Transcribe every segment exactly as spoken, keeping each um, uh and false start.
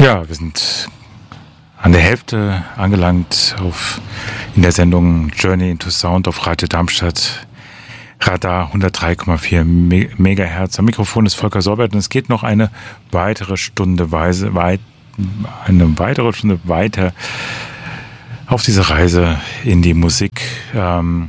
Ja, wir sind an der Hälfte angelangt auf, in der Sendung Journey into Sound auf Radio Darmstadt. Radar hundertdrei Komma vier Megahertz. Am Mikrofon ist Volker Sorbert und es geht noch eine weitere Stunde weise, weit, eine weitere Stunde weiter auf diese Reise in die Musik ähm,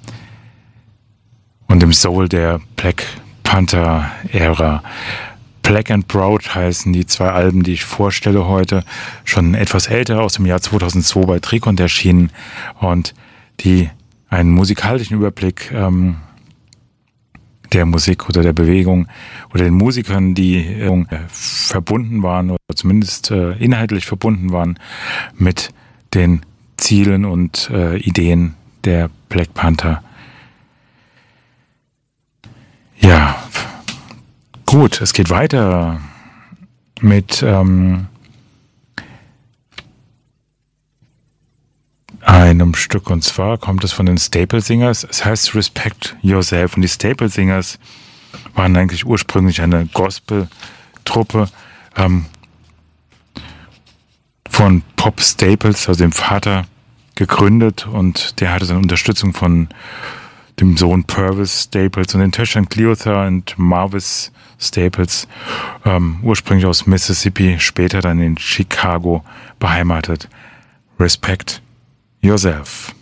und dem Soul der Black Panther Ära. Black and Proud heißen die zwei Alben, die ich vorstelle heute, schon etwas älter, aus dem Jahr zweitausendzwei bei Tricont erschienen und die einen musikalischen Überblick ähm, der Musik oder der Bewegung oder den Musikern, die äh, verbunden waren oder zumindest äh, inhaltlich verbunden waren mit den Zielen und äh, Ideen der Black Panther. Ja, gut, es geht weiter mit ähm, einem Stück, und zwar kommt es von den Staple Singers. Es heißt Respect Yourself, und die Staple Singers waren eigentlich ursprünglich eine Gospel-Truppe ähm, von Pop Staples, also dem Vater, gegründet, und der hatte dann Unterstützung von dem Sohn Purvis Staples und den Töchtern Cleotha und Marvis Staples, ähm, ursprünglich aus Mississippi, später dann in Chicago beheimatet. Respect Yourself.